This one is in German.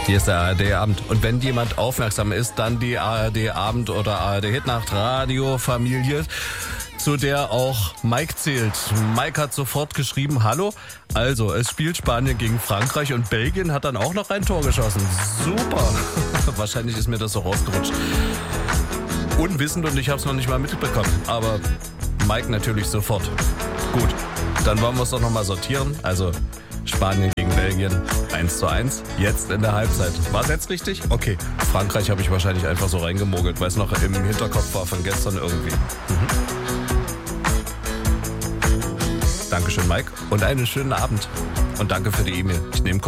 Hier ist der ARD-Abend. Und wenn jemand aufmerksam ist, dann die ARD-Abend- oder ARD-Hitnacht-Radio-Familie, zu der auch Mike zählt. Mike hat sofort geschrieben, hallo. Also, es spielt Spanien gegen Frankreich und Belgien hat dann auch noch ein Tor geschossen. Super. Wahrscheinlich ist mir das so rausgerutscht. Unwissend und ich habe es noch nicht mal mitbekommen. Aber Mike natürlich sofort. Gut, dann wollen wir es doch nochmal sortieren. Also Spanien gegen Belgien 1:1. Jetzt in der Halbzeit. War es jetzt richtig? Okay. Frankreich habe ich wahrscheinlich einfach so reingemogelt, weil es noch im Hinterkopf war von gestern irgendwie. Dankeschön, Mike. Und einen schönen Abend. Und danke für die E-Mail. Ich nehme